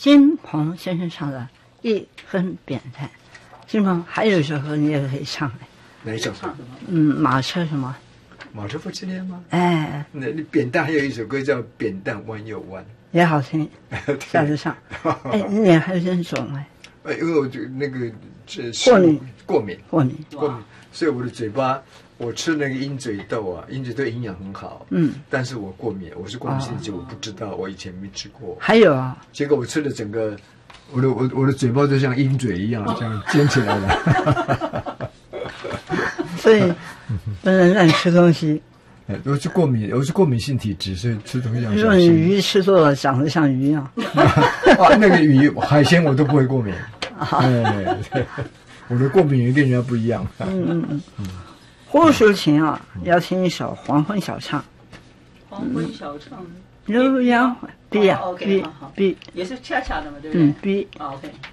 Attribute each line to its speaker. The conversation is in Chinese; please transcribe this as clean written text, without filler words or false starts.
Speaker 1: 金鹏先生唱的《一分扁担》。金鹏还有一首歌你也可以唱哎。
Speaker 2: 哪一首歌？
Speaker 1: 马车什么？
Speaker 2: 马车夫妻恋吗？
Speaker 1: 哎，
Speaker 2: 那扁担还有一首歌叫《扁担弯又弯》，
Speaker 1: 也好听，下次唱。哎，你也还有这种哎？
Speaker 2: 因为我就那个过敏，所以我的嘴巴，我吃那个鹰嘴豆啊，鹰嘴豆营养很好，但是我过敏，我是过敏性疾，我不知道，我以前没吃过。
Speaker 1: 还有啊，
Speaker 2: 结果我吃了整个，我的嘴巴就像鹰嘴一样，这样尖起来了。
Speaker 1: 所以不能乱吃东西。
Speaker 2: 我是过敏性体质，所以吃东西要小心。
Speaker 1: 如果你鱼吃多了，长得像鱼一样。
Speaker 2: 那个鱼海鲜我都不会过敏。我的过敏源跟人家不一样。
Speaker 1: 胡淑琴啊，要听一首《黄昏小唱》。
Speaker 3: 黄昏小唱。
Speaker 1: 浏阳 B 啊
Speaker 3: ，OK，
Speaker 1: B
Speaker 3: 也是恰恰的嘛，对不对
Speaker 1: ？B。
Speaker 3: OK。